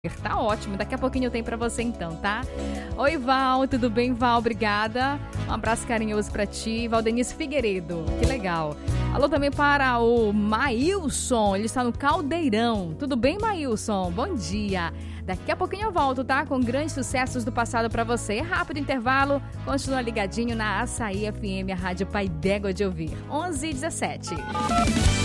Tá ótimo, daqui a pouquinho tem pra você então, tá? Oi, Val, tudo bem, Val? Obrigada. Um abraço carinhoso pra ti, Valdenice Figueiredo, que legal. Alô também para o Maílson, ele está no Caldeirão. Tudo bem, Maílson? Bom dia. Daqui a pouquinho eu volto, tá? Com grandes sucessos do passado pra você. Rápido intervalo, continua ligadinho na Açaí FM, a Rádio Pai d'Égua de Ouvir. 11h17.